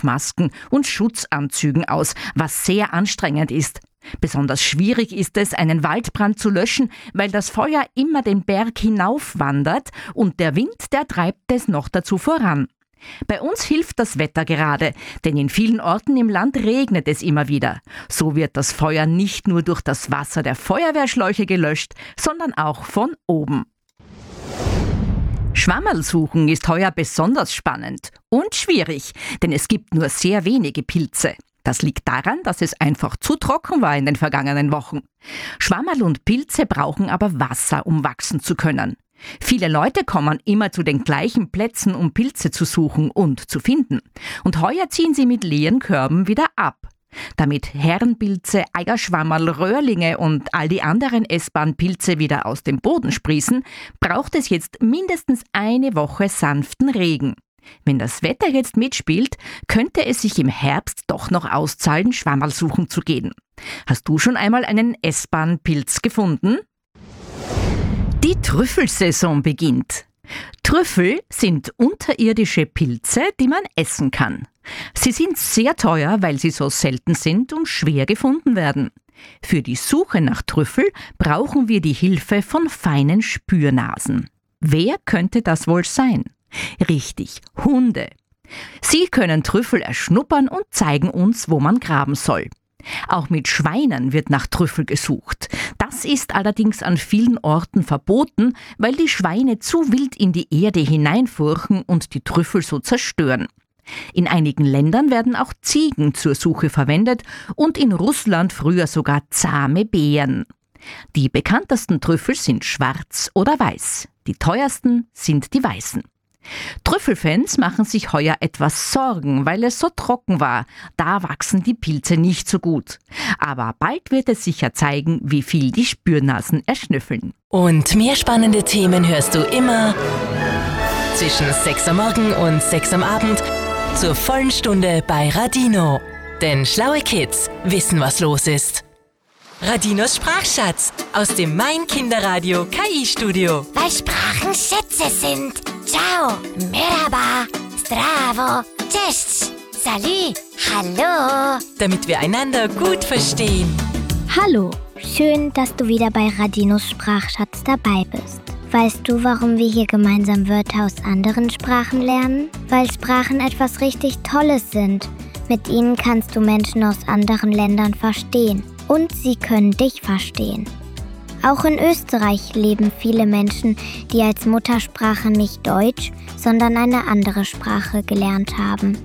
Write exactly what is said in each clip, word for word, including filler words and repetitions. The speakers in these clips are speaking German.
Schutzmasken und Schutzanzügen aus, was sehr anstrengend ist. Besonders schwierig ist es, einen Waldbrand zu löschen, weil das Feuer immer den Berg hinauf wandert und der Wind, der treibt es noch dazu voran. Bei uns hilft das Wetter gerade, denn in vielen Orten im Land regnet es immer wieder. So wird das Feuer nicht nur durch das Wasser der Feuerwehrschläuche gelöscht, sondern auch von oben. Schwammerl suchen ist heuer besonders spannend und schwierig, denn es gibt nur sehr wenige Pilze. Das liegt daran, dass es einfach zu trocken war in den vergangenen Wochen. Schwammerl und Pilze brauchen aber Wasser, um wachsen zu können. Viele Leute kommen immer zu den gleichen Plätzen, um Pilze zu suchen und zu finden. Und heuer ziehen sie mit leeren Körben wieder ab. Damit Herrenpilze, Eierschwammerl, Röhrlinge und all die anderen essbaren Pilze wieder aus dem Boden sprießen, braucht es jetzt mindestens eine Woche sanften Regen. Wenn das Wetter jetzt mitspielt, könnte es sich im Herbst doch noch auszahlen, Schwammerl suchen zu gehen. Hast du schon einmal einen essbaren Pilz gefunden? Die Trüffelsaison beginnt. Trüffel sind unterirdische Pilze, die man essen kann. Sie sind sehr teuer, weil sie so selten sind und schwer gefunden werden. Für die Suche nach Trüffel brauchen wir die Hilfe von feinen Spürnasen. Wer könnte das wohl sein? Richtig, Hunde. Sie können Trüffel erschnuppern und zeigen uns, wo man graben soll. Auch mit Schweinen wird nach Trüffel gesucht. Das ist allerdings an vielen Orten verboten, weil die Schweine zu wild in die Erde hineinfurchen und die Trüffel so zerstören. In einigen Ländern werden auch Ziegen zur Suche verwendet und in Russland früher sogar zahme Bären. Die bekanntesten Trüffel sind schwarz oder weiß. Die teuersten sind die weißen. Trüffelfans machen sich heuer etwas Sorgen, weil es so trocken war. Da wachsen die Pilze nicht so gut. Aber bald wird es sicher zeigen, wie viel die Spürnasen erschnüffeln. Und mehr spannende Themen hörst du immer zwischen sechs Uhr morgens und sechs Uhr am Abend zur vollen Stunde bei Radino. Denn schlaue Kids wissen, was los ist. Radinos Sprachschatz aus dem Mein Kinderradio K I-Studio. Weil Sprachen Schätze sind. Ciao, merhaba, zdravo, cześć, salut, hallo. Damit wir einander gut verstehen. Hallo, schön, dass du wieder bei Radinos Sprachschatz dabei bist. Weißt du, warum wir hier gemeinsam Wörter aus anderen Sprachen lernen? Weil Sprachen etwas richtig Tolles sind. Mit ihnen kannst du Menschen aus anderen Ländern verstehen. Und sie können dich verstehen. Auch in Österreich leben viele Menschen, die als Muttersprache nicht Deutsch, sondern eine andere Sprache gelernt haben.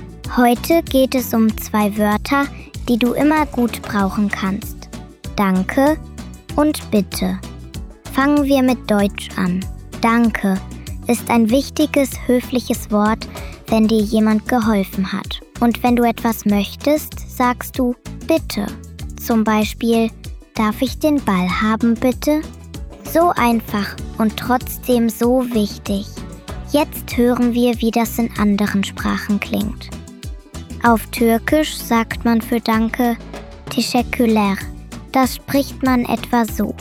Heute geht es um zwei Wörter, die du immer gut brauchen kannst. Danke und bitte. Fangen wir mit Deutsch an. Danke ist ein wichtiges, höfliches Wort, wenn dir jemand geholfen hat. Und wenn du etwas möchtest, sagst du bitte. Zum Beispiel, darf ich den Ball haben, bitte? So einfach und trotzdem so wichtig. Jetzt hören wir, wie das in anderen Sprachen klingt. Auf Türkisch sagt man für Danke Teşekkürler. Das spricht man etwa so.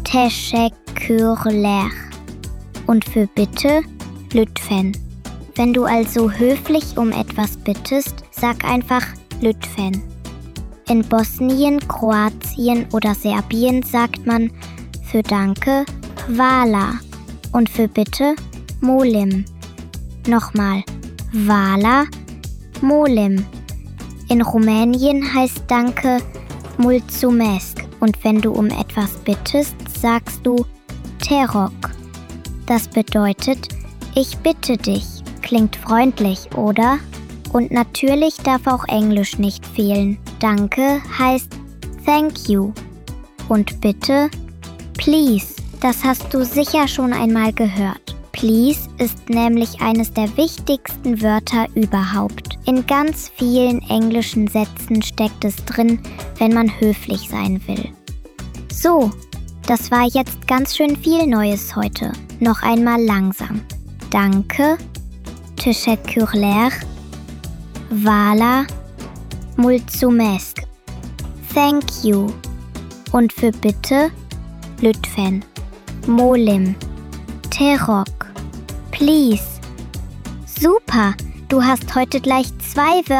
Teşekkürler. Und für Bitte Lütfen. Wenn du also höflich um etwas bittest, sag einfach Lütfen. In Bosnien, Kroatien oder Serbien sagt man für Danke Hvala und für Bitte Molim. Nochmal Hvala, Molim. In Rumänien heißt Danke Mulțumesc und wenn du um etwas bittest, sagst du Te rog. Das bedeutet, ich bitte dich. Klingt freundlich, oder? Und natürlich darf auch Englisch nicht fehlen. Danke heißt thank you. Und bitte please. Das hast du sicher schon einmal gehört. Please ist nämlich eines der wichtigsten Wörter überhaupt. In ganz vielen englischen Sätzen steckt es drin, wenn man höflich sein will. So, das war jetzt ganz schön viel Neues heute. Noch einmal langsam. Danke, teşekkürler, Hvala, mulțumesc, thank you und für bitte Lütfen, Molim, Te rog, please. Super, du hast heute gleich zwei Wörter